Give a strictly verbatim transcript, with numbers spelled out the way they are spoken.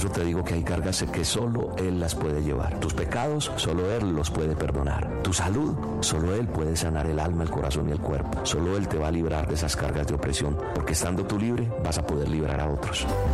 eso te digo que hay cargas que solo Él las puede llevar. Tus pecados, solo Él los puede perdonar. Tu salud, solo Él puede sanar el alma, el corazón y el cuerpo. Solo Él te va a librar de esas cargas de opresión, porque estando tú libre, vas a poder librar a otros.